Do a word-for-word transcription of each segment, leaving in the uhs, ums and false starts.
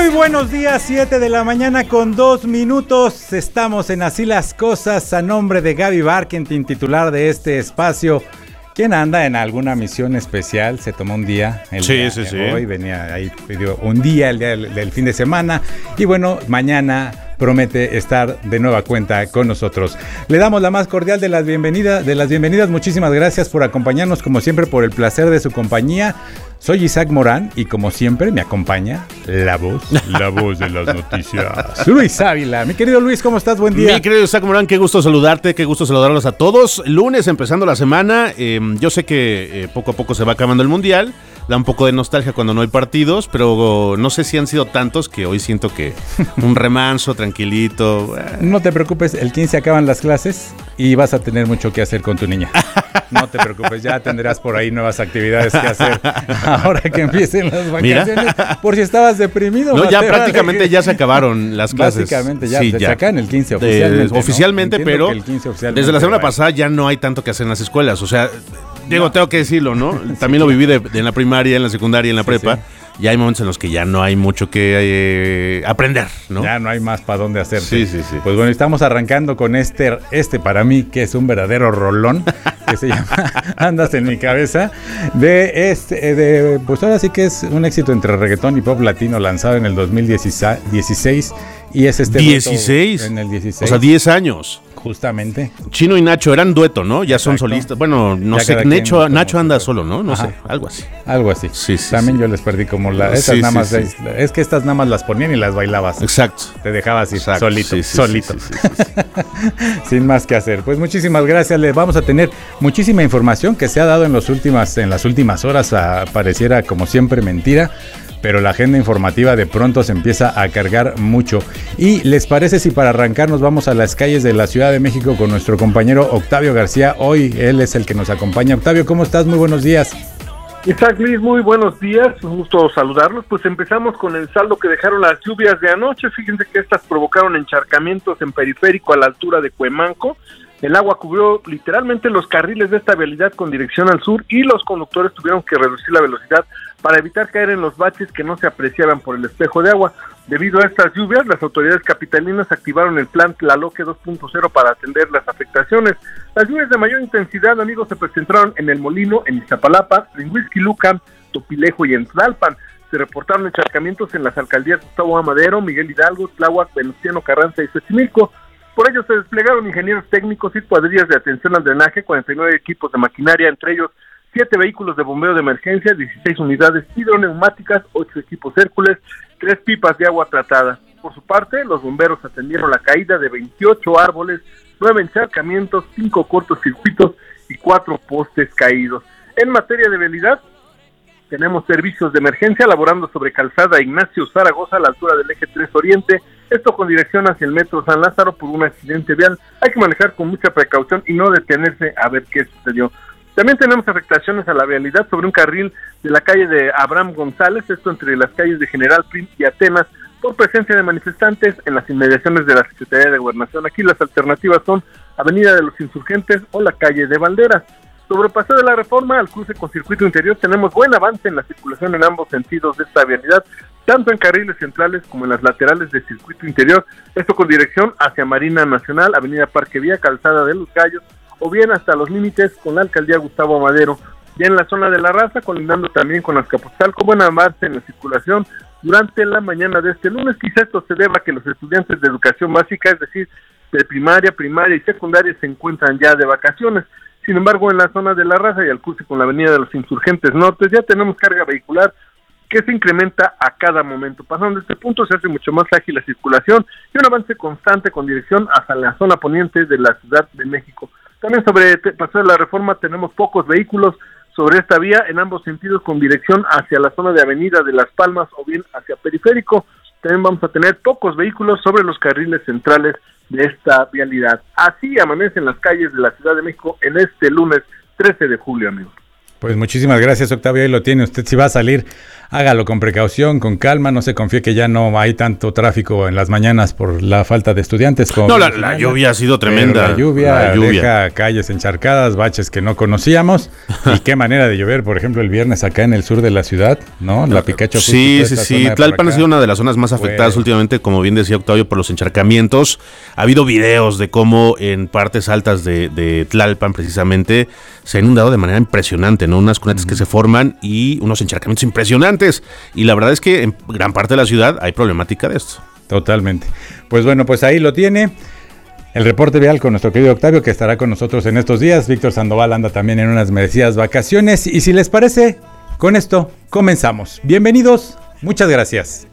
Muy buenos días, siete de la mañana con dos minutos. Estamos en Así las Cosas a nombre de Gaby Barkentin, titular de este espacio. ¿Quién anda en alguna misión especial? Se tomó un día. El sí, día sí, de sí. Hoy venía ahí, pidió un día, el día del, del fin de semana. Y bueno, mañana promete estar de nueva cuenta con nosotros. Le damos la más cordial de las bienvenidas, de las bienvenidas. Muchísimas gracias por acompañarnos, como siempre, por el placer de su compañía. Soy Isaac Morán y como siempre me acompaña la voz, la voz de las noticias, Luis Ávila. Mi querido Luis, ¿cómo estás? Buen día. Mi querido Isaac Morán, qué gusto saludarte, qué gusto saludarlos a todos. Lunes empezando la semana, eh, yo sé que eh, poco a poco se va acabando el Mundial. Da un poco de nostalgia cuando no hay partidos, pero no sé si han sido tantos que hoy siento que un remanso, tranquilito. No te preocupes, el quince acaban las clases y vas a tener mucho que hacer con tu niña. No te preocupes, ya tendrás por ahí nuevas actividades que hacer ahora que empiecen las vacaciones. Mira. Por si estabas deprimido. No, ya prácticamente ya se acabaron las clases. Básicamente ya, sí, se ya. sacan el quince oficialmente. Eh, oficialmente, ¿no? pero el quince oficialmente desde la semana vaya. pasada ya no hay tanto que hacer en las escuelas. O sea, Diego, no. tengo que decirlo, ¿no? También sí, lo viví de, de en la primaria, en la secundaria, en la sí, prepa. Sí. Y hay momentos en los que ya no hay mucho que eh, aprender, ¿no? Ya no hay más para dónde hacerte. Sí, sí, sí. Pues bueno, estamos arrancando con este, este para mí, que es un verdadero rolón, que se llama Andas en mi cabeza, de este, de, pues ahora sí que es un éxito entre reggaetón y pop latino lanzado en el dos mil dieciséis y es este ¿dieciséis? En el dieciséis. O sea, diez años. Justamente. Chino y Nacho eran dueto, ¿no? Ya son Exacto. solistas. Bueno, no ya sé, Nacho, Nacho anda solo, ¿no? No Ajá. sé, algo así. Algo así. Sí, sí, También sí. yo les perdí como la estas sí, nada más sí, es, sí. es que estas nada más las ponían y las bailabas. Exacto. Te dejabas ir Exacto. solito, sí, sí, solito. Sí, sí, sí, sí, sí. Sin más que hacer. Pues muchísimas gracias. Les vamos a tener muchísima información que se ha dado en los últimas en las últimas horas. A, pareciera como siempre mentira, pero la agenda informativa de pronto se empieza a cargar mucho. ¿Y les parece si para arrancar nos vamos a las calles de la Ciudad de México con nuestro compañero Octavio García? Hoy él es el que nos acompaña. Octavio, ¿cómo estás? Muy buenos días. Isaac Luis, muy buenos días, un gusto saludarlos. Pues empezamos con el saldo que dejaron las lluvias de anoche. Fíjense que estas provocaron encharcamientos en periférico a la altura de Cuemanco. El agua cubrió literalmente los carriles de esta vialidad con dirección al sur y los conductores tuvieron que reducir la velocidad para evitar caer en los baches que no se apreciaban por el espejo de agua. Debido a estas lluvias, las autoridades capitalinas activaron el plan Tlaloque dos punto cero para atender las afectaciones. Las lluvias de mayor intensidad, amigos, se presentaron en El Molino, en Iztapalapa, en Huixquilucan, Topilejo y en Tlalpan. Se reportaron encharcamientos en las alcaldías Gustavo Amadero, Miguel Hidalgo, Tláhuac, Venustiano Carranza y Xochimilco. Por ello se desplegaron ingenieros técnicos y cuadrillas de atención al drenaje, cuarenta y nueve equipos de maquinaria, entre ellos siete vehículos de bombeo de emergencia, dieciséis unidades hidroneumáticas, ocho equipos Hércules, tres pipas de agua tratada. Por su parte, los bomberos atendieron la caída de veintiocho árboles, nueve encharcamientos, cinco cortocircuitos y cuatro postes caídos. En materia de vialidad, tenemos servicios de emergencia laborando sobre calzada Ignacio Zaragoza a la altura del eje tres Oriente, esto con dirección hacia el metro San Lázaro por un accidente vial. Hay que manejar con mucha precaución y no detenerse a ver qué sucedió. También tenemos afectaciones a la vialidad sobre un carril de la calle de Abraham González, esto entre las calles de General Prim y Atenas, por presencia de manifestantes en las inmediaciones de la Secretaría de Gobernación. Aquí las alternativas son Avenida de los Insurgentes o la calle de Valderas. Sobre el Paseo de la Reforma, al cruce con circuito interior, tenemos buen avance en la circulación en ambos sentidos de esta vialidad, tanto en carriles centrales como en las laterales del circuito interior, esto con dirección hacia Marina Nacional, Avenida Parque Vía, Calzada de los Gallos, o bien hasta los límites con la alcaldía Gustavo Amadero. Ya en la zona de La Raza, colindando también con Azcapotzalco, buen avance en la circulación durante la mañana de este lunes. Quizá esto se deba a que los estudiantes de educación básica, es decir, de primaria, primaria y secundaria, se encuentran ya de vacaciones. Sin embargo, en la zona de La Raza y al cruce con la avenida de los Insurgentes Norte, ya tenemos carga vehicular que se incrementa a cada momento. Pasando de este punto se hace mucho más ágil la circulación y un avance constante con dirección hacia la zona poniente de la Ciudad de México. También sobre Paseo de la Reforma tenemos pocos vehículos sobre esta vía en ambos sentidos con dirección hacia la zona de Avenida de Las Palmas o bien hacia Periférico. También vamos a tener pocos vehículos sobre los carriles centrales de esta vialidad. Así amanecen las calles de la Ciudad de México en este lunes trece de julio, amigos. Pues muchísimas gracias, Octavio, ahí lo tiene. Usted si va a salir, hágalo con precaución, con calma, no se confíe que ya no hay tanto tráfico en las mañanas por la falta de estudiantes. Como no, la, la lluvia ha sido tremenda. La lluvia, la lluvia deja calles encharcadas, baches que no conocíamos. Y qué manera de llover, por ejemplo, el viernes acá en el sur de la ciudad, ¿no? La Picacho. Sí, sí, sí. Tlalpan ha sido una de las zonas más afectadas Fue... últimamente, como bien decía Octavio, por los encharcamientos. Ha habido videos de cómo en partes altas de, de Tlalpan, precisamente, se ha inundado de manera impresionante, ¿no? Unas cunetas uh-huh. que se forman y unos encharcamientos impresionantes. Y la verdad es que en gran parte de la ciudad hay problemática de esto. Totalmente. Pues bueno, pues ahí lo tiene. El reporte vial con nuestro querido Octavio, que estará con nosotros en estos días. Víctor Sandoval anda también en unas merecidas vacaciones. Y si les parece, con esto comenzamos. Bienvenidos, muchas gracias.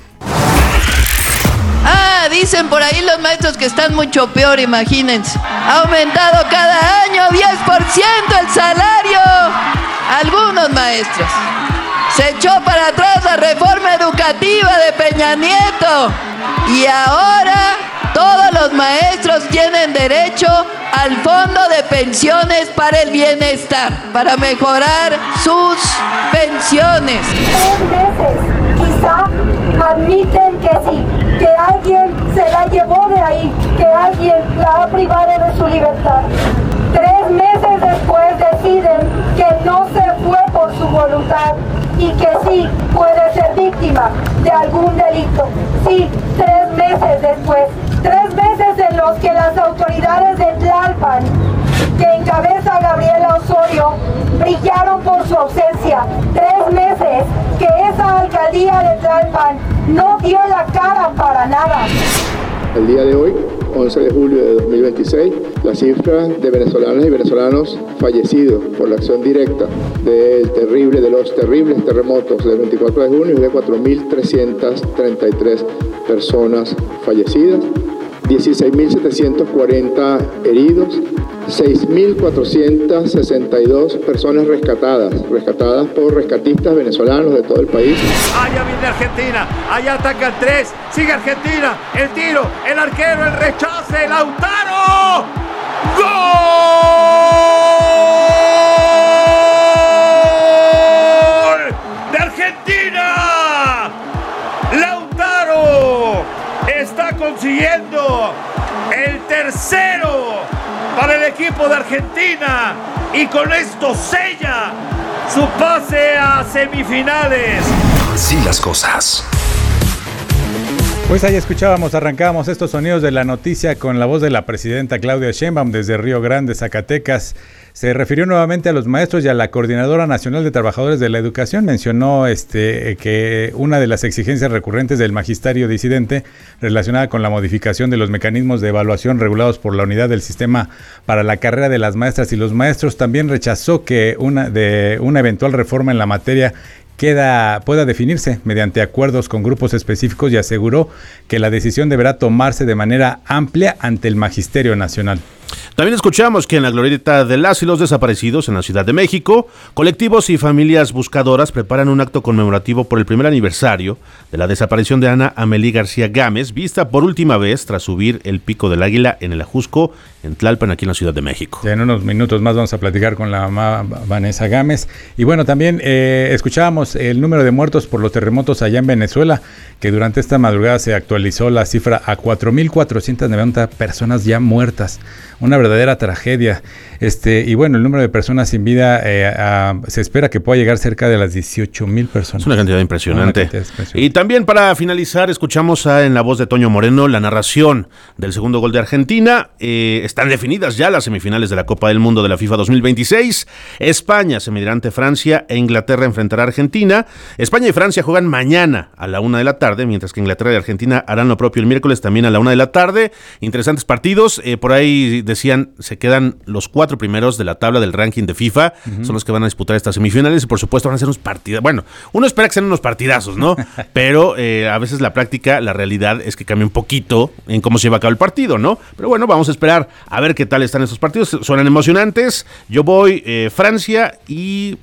Ah, dicen por ahí los maestros que están mucho peor, imagínense. Ha aumentado cada año diez por ciento el salario. Algunos maestros. Se echó para atrás la reforma educativa de Peña Nieto. Y ahora todos los maestros tienen derecho al fondo de pensiones para el bienestar, para mejorar sus pensiones. Tres meses, quizá admiten que sí, que alguien se la llevó de ahí, que alguien la ha privado de su libertad. Tres meses después deciden que no se fue por su voluntad y que sí puede ser víctima de algún delito. Sí, tres meses después, tres meses en los que las autoridades de Tlalpan, que encabeza Gabriela Osorio, brillaron por su ausencia. Tres meses que esa alcaldía de Tlalpan no dio la cara para nada. El día de hoy, once de julio de dos mil veintiséis, la cifra de venezolanas y venezolanos fallecidos por la acción directa del terrible, de los terribles terremotos del veinticuatro de junio es de cuatro mil trescientas treinta y tres personas fallecidas, dieciséis mil setecientos cuarenta heridos, seis mil cuatrocientas sesenta y dos personas rescatadas, rescatadas por rescatistas venezolanos de todo el país. Allá viene Argentina, allá atacan tres, sigue Argentina, el tiro, el arquero, el rechace, Lautaro, ¡gol! ¡De Argentina! ¡Lautaro está consiguiendo el tercero para el equipo de Argentina y con esto sella su pase a semifinales! Así las cosas. Pues ahí escuchábamos, arrancábamos estos sonidos de la noticia con la voz de la presidenta Claudia Sheinbaum desde Río Grande, Zacatecas. Se refirió nuevamente a los maestros y a la Coordinadora Nacional de Trabajadores de la Educación. Mencionó este, que una de las exigencias recurrentes del magisterio disidente relacionada con la modificación de los mecanismos de evaluación regulados por la Unidad del Sistema para la Carrera de las Maestras y los Maestros también rechazó que una, de una eventual reforma en la materia Queda, pueda definirse mediante acuerdos con grupos específicos y aseguró que la decisión deberá tomarse de manera amplia ante el Magisterio Nacional. También escuchamos que en la glorieta de las y los desaparecidos en la Ciudad de México, colectivos y familias buscadoras preparan un acto conmemorativo por el primer aniversario de la desaparición de Ana Amelí García Gámez, vista por última vez tras subir el Pico del Águila en el Ajusco, en Tlalpan, aquí en la Ciudad de México. Ya en unos minutos más vamos a platicar con la mamá Vanessa Gámez. Y bueno, también eh, escuchábamos el número de muertos por los terremotos allá en Venezuela, que durante esta madrugada se actualizó la cifra a cuatro mil cuatrocientas noventa personas ya muertas. Una verdadera tragedia. Este, y bueno, el número de personas sin vida eh, a, se espera que pueda llegar cerca de las dieciocho mil personas. Es una cantidad impresionante. Una cantidad impresionante. Y también para finalizar, escuchamos a, en la voz de Toño Moreno la narración del segundo gol de Argentina. Eh, están definidas ya las semifinales de la Copa del Mundo de la FIFA dos mil veintiséis. España se medirá ante Francia e Inglaterra enfrentará a Argentina. España y Francia juegan mañana a la una de la tarde, mientras que Inglaterra y Argentina harán lo propio el miércoles también a la una de la tarde. Interesantes partidos. Eh, por ahí decían, se quedan los cuatro primeros de la tabla del ranking de FIFA, uh-huh. Son los que van a disputar estas semifinales y por supuesto van a ser unos partidazos. Bueno, uno espera que sean unos partidazos, ¿no? Pero eh, a veces la práctica, la realidad es que cambia un poquito en cómo se lleva a cabo el partido, ¿no? Pero bueno, vamos a esperar a ver qué tal están estos partidos. Suenan emocionantes. Yo voy eh, Francia y...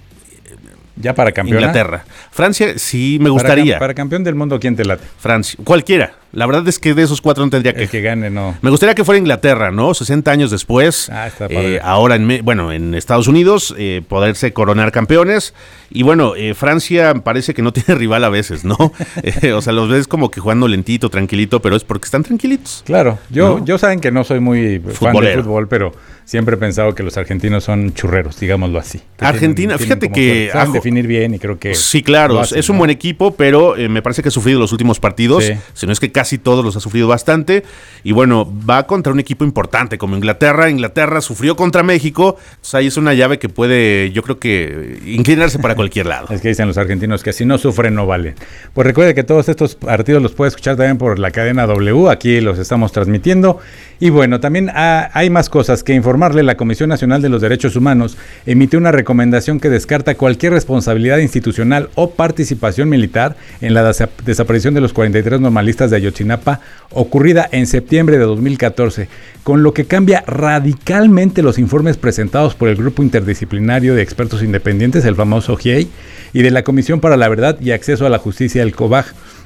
¿Ya para campeón? Inglaterra. Francia sí me gustaría. Para, para campeón del mundo, ¿quién te late? Francia. Cualquiera. La verdad es que de esos cuatro no tendría que... El que gane, no. Me gustaría que fuera Inglaterra, ¿no? sesenta años después, ah, está padre. eh, ahora en, bueno, en Estados Unidos, eh, poderse coronar campeones. Y bueno, eh, Francia parece que no tiene rival a veces, ¿no? eh, o sea, los ves como que jugando lentito, tranquilito, pero es porque están tranquilitos. Claro, yo, ¿no? yo saben que no soy muy Futbolero. fan de fútbol, pero siempre he pensado que los argentinos son churreros, digámoslo así. Que Argentina, tienen, fíjate tienen que... Saben ajo, definir bien y creo que... Sí, claro, hacen, es un ¿no? buen equipo, pero eh, me parece que ha sufrido los últimos partidos, sí. si no es que casi todos los ha sufrido bastante, y bueno, va contra un equipo importante como Inglaterra. Inglaterra sufrió contra México, entonces ahí es una llave que puede, yo creo que, inclinarse para cualquier lado. Es que dicen los argentinos que si no sufren no valen. Pues recuerde que todos estos partidos los puede escuchar también por la cadena W, aquí los estamos transmitiendo. Y bueno, también ha, hay más cosas que informarle. La Comisión Nacional de los Derechos Humanos emitió una recomendación que descarta cualquier responsabilidad institucional o participación militar en la des- desaparición de los cuarenta y tres normalistas de Ayotzinapa ocurrida en septiembre de dos mil catorce, con lo que cambia radicalmente los informes presentados por el Grupo Interdisciplinario de Expertos Independientes, el famoso G I E I, y de la Comisión para la Verdad y Acceso a la Justicia, el COBAG.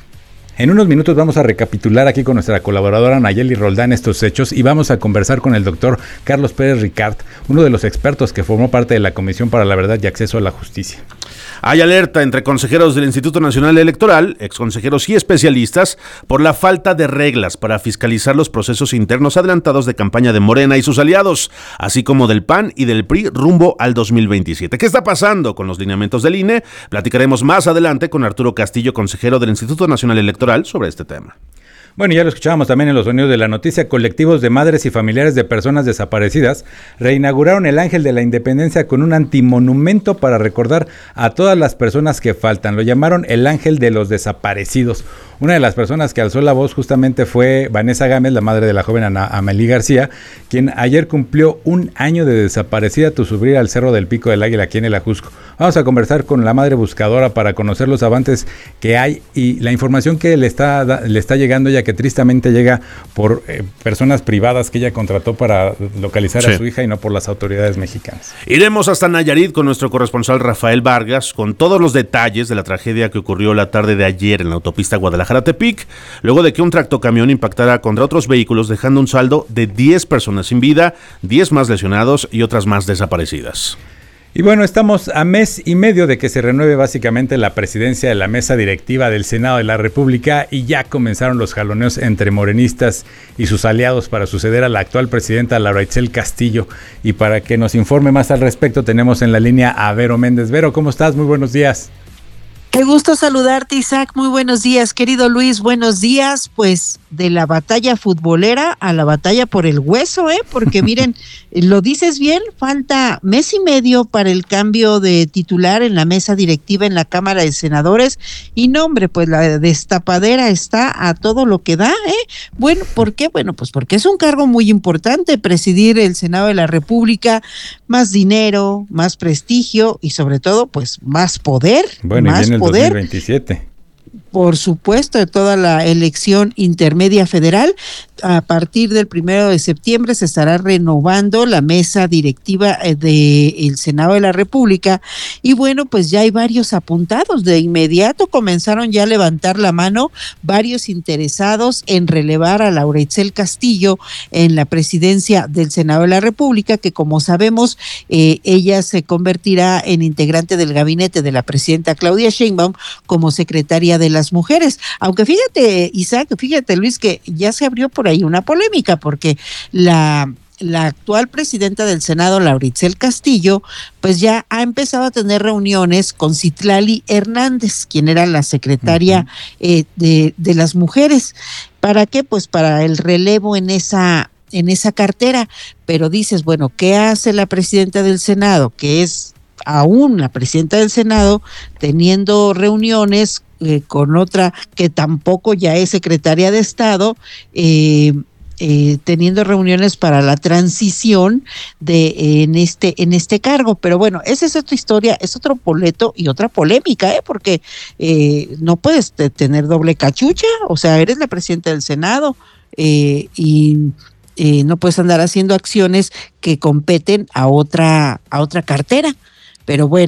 En unos minutos vamos a recapitular aquí con nuestra colaboradora Nayeli Roldán estos hechos y vamos a conversar con el doctor Carlos Pérez Ricart, uno de los expertos que formó parte de la Comisión para la Verdad y Acceso a la Justicia. Hay alerta entre consejeros del Instituto Nacional Electoral, exconsejeros y especialistas, por la falta de reglas para fiscalizar los procesos internos adelantados de campaña de Morena y sus aliados, así como del P A N y del P R I rumbo al dos mil veintisiete. ¿Qué está pasando con los lineamientos del I N E? Platicaremos más adelante con Arturo Castillo, consejero del Instituto Nacional Electoral, sobre este tema. Bueno, ya lo escuchábamos también en los sonidos de la noticia. Colectivos de madres y familiares de personas desaparecidas reinauguraron el Ángel de la Independencia con un antimonumento para recordar a todas las personas que faltan. Lo llamaron el Ángel de los Desaparecidos. Una de las personas que alzó la voz justamente fue Vanessa Gámez, la madre de la joven Ana Amelí García, quien ayer cumplió un año de desaparecida tras subir al Cerro del Pico del Águila aquí en el Ajusco. Vamos a conversar con la madre buscadora para conocer los avances que hay y la información que le está, le está llegando, ya que tristemente llega por eh, personas privadas que ella contrató para localizar sí. a su hija y no por las autoridades mexicanas. Iremos hasta Nayarit con nuestro corresponsal Rafael Vargas con todos los detalles de la tragedia que ocurrió la tarde de ayer en la autopista Guadalajara-Tepic, luego de que un tractocamión impactara contra otros vehículos, dejando un saldo de diez personas sin vida, diez más lesionados y otras más desaparecidas. Y bueno, estamos a mes y medio de que se renueve básicamente la presidencia de la mesa directiva del Senado de la República y ya comenzaron los jaloneos entre morenistas y sus aliados para suceder a la actual presidenta Laura Itzel Castillo. Y para que nos informe más al respecto tenemos en la línea a Vero Méndez. Vero, ¿cómo estás? Muy buenos días. Qué gusto saludarte, Isaac. Muy buenos días, querido Luis. Buenos días, pues de la batalla futbolera a la batalla por el hueso, ¿eh? Porque miren, lo dices bien, falta mes y medio para el cambio de titular en la mesa directiva en la Cámara de Senadores. Y no, hombre, pues la destapadera está a todo lo que da, ¿eh? Bueno, ¿por qué? Bueno, pues porque es un cargo muy importante, presidir el Senado de la República, más dinero, más prestigio y sobre todo, pues más poder, bueno, más y viene el poder. dos mil veintisiete. Por supuesto, de toda la elección intermedia federal. A partir del primero de septiembre se estará renovando la mesa directiva del Senado de la República y bueno, pues ya hay varios apuntados. De inmediato comenzaron ya a levantar la mano varios interesados en relevar a Laura Itzel Castillo en la presidencia del Senado de la República, que como sabemos, eh, ella se convertirá en integrante del gabinete de la presidenta Claudia Sheinbaum como secretaria de las mujeres. Aunque fíjate, Isaac, fíjate, Luis, que ya se abrió por ahí una polémica porque la la actual presidenta del Senado, Laura Itzel Castillo, pues ya ha empezado a tener reuniones con Citlali Hernández, quien era la secretaria uh-huh. eh, de, de las mujeres. ¿Para qué? Pues para el relevo en esa en esa cartera. Pero dices, bueno, ¿qué hace la presidenta del Senado? Que es aún la presidenta del Senado teniendo reuniones eh, con otra que tampoco ya es secretaria de Estado, eh, eh, teniendo reuniones para la transición de eh, en este en este cargo. Pero bueno, esa es otra historia, es otro boleto y otra polémica, ¿eh? Porque eh, no puedes te, tener doble cachucha, o sea, eres la presidenta del Senado eh, y eh, no puedes andar haciendo acciones que competen a otra a otra cartera. Pero bueno,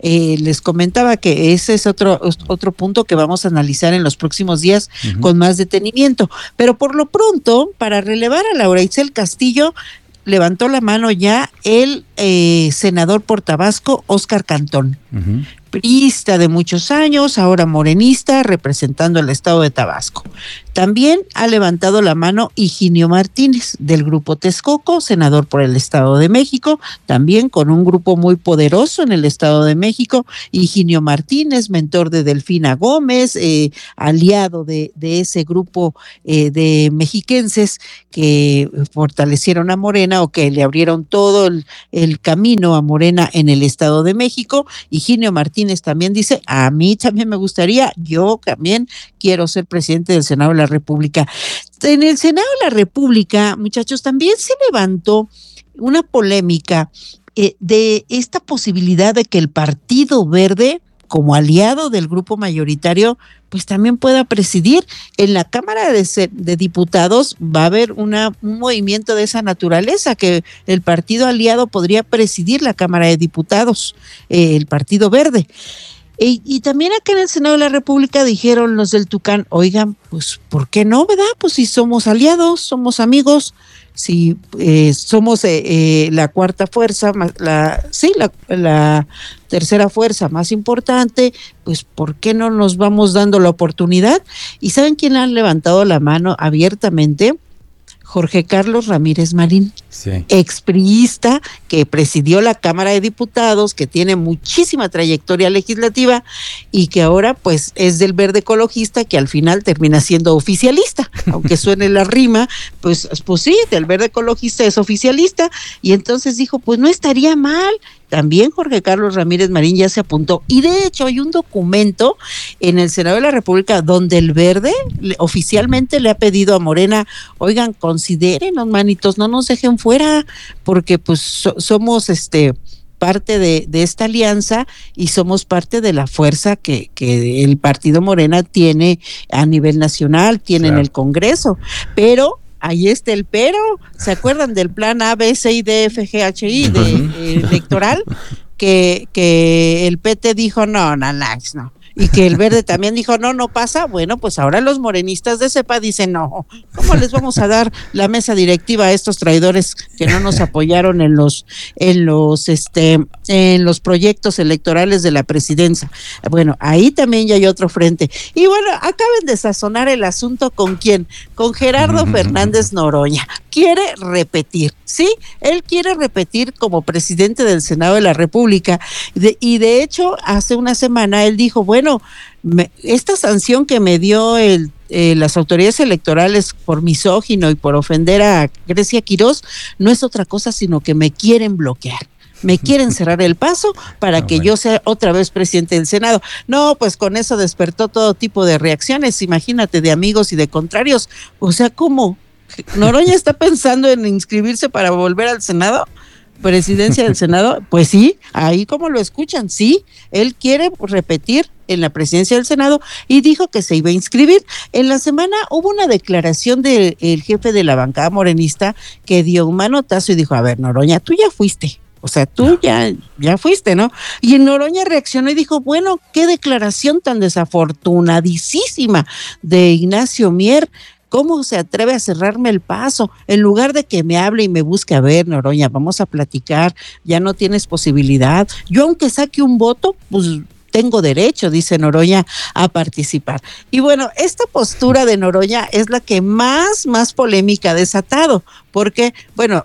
eh, les comentaba que ese es otro, otro punto que vamos a analizar en los próximos días uh-huh. con más detenimiento. Pero por lo pronto, para relevar a Laura Itzel Castillo, levantó la mano ya el eh, senador por Tabasco, Óscar Cantón. Uh-huh. Priista de muchos años, ahora morenista, representando el estado de Tabasco. También ha levantado la mano Higinio Martínez, del grupo Texcoco, senador por el Estado de México, también con un grupo muy poderoso en el Estado de México. Higinio Martínez, mentor de Delfina Gómez, eh, aliado de, de ese grupo eh, de mexiquenses que fortalecieron a Morena o que le abrieron todo el, el camino a Morena en el Estado de México. Higinio Martínez también dice, a mí también me gustaría, yo también quiero ser presidente del Senado de la República. En el Senado de la República, muchachos, también se levantó una polémica eh, de esta posibilidad de que el Partido Verde, como aliado del grupo mayoritario, pues también pueda presidir. En la Cámara de, de Diputados va a haber una, un movimiento de esa naturaleza, que el partido aliado podría presidir la Cámara de Diputados, eh, el Partido Verde. Y, y también acá en el Senado de la República dijeron los del Tucán, oigan, pues ¿por qué no, verdad? Pues si somos aliados, somos amigos, si eh, somos eh, eh, la cuarta fuerza, la sí, la, la tercera fuerza más importante, pues ¿por qué no nos vamos dando la oportunidad? ¿Y saben quién ha levantado la mano abiertamente? Jorge Carlos Ramírez Marín, sí. expriista que presidió la Cámara de Diputados, que tiene muchísima trayectoria legislativa y que ahora pues es del Verde Ecologista, que al final termina siendo oficialista, aunque suene la rima, pues, pues sí, del Verde Ecologista es oficialista, y entonces dijo, pues no estaría mal. También Jorge Carlos Ramírez Marín ya se apuntó, y de hecho hay un documento en el Senado de la República donde el Verde le, oficialmente le ha pedido a Morena, oigan, considérenos, manitos, no nos dejen fuera, porque pues so, somos este parte de, de esta alianza y somos parte de la fuerza que, que el partido Morena tiene a nivel nacional, tiene claro. en el Congreso, pero ahí está el pero, ¿se acuerdan del plan A, B, C y D, F, G, H, I de, eh, electoral? Que, que el P T dijo no, no, no, no. Y que el Verde también dijo, no, no pasa. Bueno, pues ahora los morenistas de CEPA dicen, no, ¿cómo les vamos a dar la mesa directiva a estos traidores que no nos apoyaron en los, en los, este, en los proyectos electorales de la presidencia? Bueno, ahí también ya hay otro frente. Y bueno, acaben de sazonar el asunto con quién, con Gerardo Fernández Noroña. Quiere repetir, ¿sí? Él quiere repetir como presidente del Senado de la República. De, y de hecho, hace una semana él dijo, bueno, Bueno, me, esta sanción que me dio el, eh, las autoridades electorales por misógino y por ofender a Grecia Quirós no es otra cosa sino que me quieren bloquear. Me quieren cerrar el paso para no, que bueno. yo sea otra vez presidente del Senado. No, pues con eso despertó todo tipo de reacciones, imagínate, de amigos y de contrarios. O sea, ¿cómo? ¿Noroña está pensando en inscribirse para volver al Senado? ¿Presidencia del Senado? Pues sí, ahí como lo escuchan, sí, él quiere repetir en la presidencia del Senado y dijo que se iba a inscribir. En la semana hubo una declaración del jefe de la bancada morenista que dio un manotazo y dijo, a ver, Noroña, tú ya fuiste, o sea, tú no. ya, ya fuiste, ¿no? Y Noroña reaccionó y dijo, bueno, qué declaración tan desafortunadísima de Ignacio Mier. ¿Cómo se atreve a cerrarme el paso? En lugar de que me hable y me busque, a ver, Noroña, vamos a platicar, ya no tienes posibilidad. Yo aunque saque un voto, pues tengo derecho, dice Noroña, a participar. Y bueno, esta postura de Noroña es la que más, más polémica ha desatado, porque, bueno,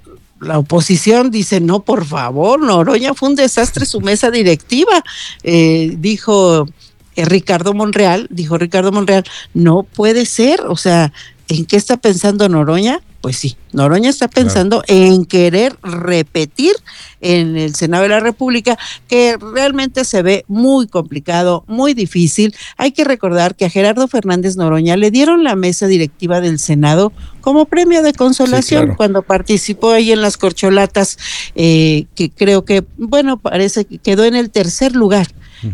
la oposición dice, no, por favor, Noroña fue un desastre su mesa directiva, eh, dijo... Ricardo Monreal, dijo Ricardo Monreal, no puede ser, o sea, ¿en qué está pensando Noroña? Pues sí, Noroña está pensando claro. en querer repetir en el Senado de la República, que realmente se ve muy complicado, muy difícil. Hay que recordar que a Gerardo Fernández Noroña le dieron la mesa directiva del Senado como premio de consolación sí, claro. cuando participó ahí en las corcholatas, eh, que creo que, bueno, parece que quedó en el tercer lugar.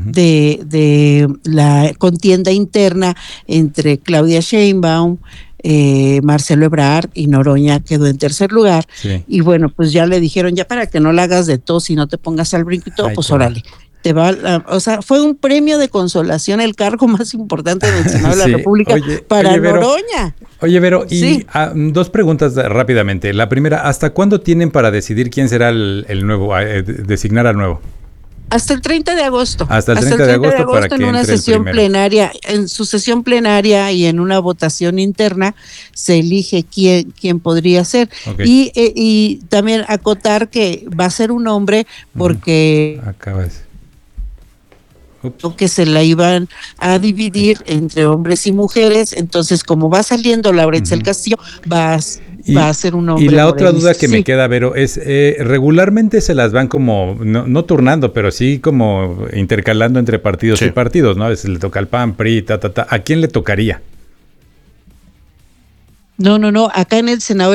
De, de la contienda interna entre Claudia Sheinbaum, eh, Marcelo Ebrard y Noroña quedó en tercer lugar. Sí. Y bueno, pues ya le dijeron, ya para que no la hagas de tos y no te pongas al brinco y todo, Ay, pues órale, te va, a, o sea, fue un premio de consolación, el cargo más importante del Senado de Sí, la República oye, para oye, Vero, Noroña. Oye, Vero, y Sí. ah, dos preguntas rápidamente. La primera, ¿hasta cuándo tienen para decidir quién será el, el nuevo, eh, designar al nuevo? Hasta el treinta de agosto. Hasta el treinta de agosto para que en una entre el sesión primero. plenaria, en su sesión plenaria y en una votación interna se elige quién quién podría ser. Ok. Y eh, y también acotar que va a ser un hombre porque Acaba de ser. Ups. que se la iban a dividir entre hombres y mujeres, entonces como va saliendo Laura Etzel Castillo, va a, Y, va a ser un hombre. y la otra morenista. duda que Sí. me queda, Vero, es eh, regularmente se las van como, no, no turnando, pero sí como intercalando entre partidos Sí. y partidos, ¿no? A veces le toca al P A N, P R I, ta, ta, ta. ¿A quién le tocaría? No, no, no, acá en el Senado